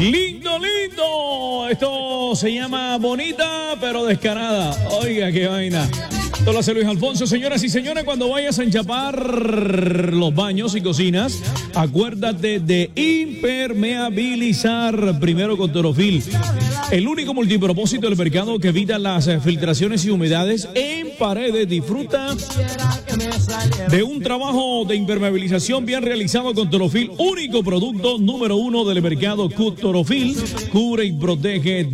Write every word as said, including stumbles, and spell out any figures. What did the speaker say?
Lindo, lindo. Esto se llama bonita, pero descarada. Oiga, qué vaina. Esto lo hace Luis Alfonso. Señoras y señores, cuando vayas a enchapar los baños y cocinas, acuérdate de impermeabilizar primero con Torofil, el único multipropósito del mercado que evita las filtraciones y humedades en paredes. Disfruta de un trabajo de impermeabilización bien realizado con Torofil, único producto número uno del mercado. Torofil cubre y protege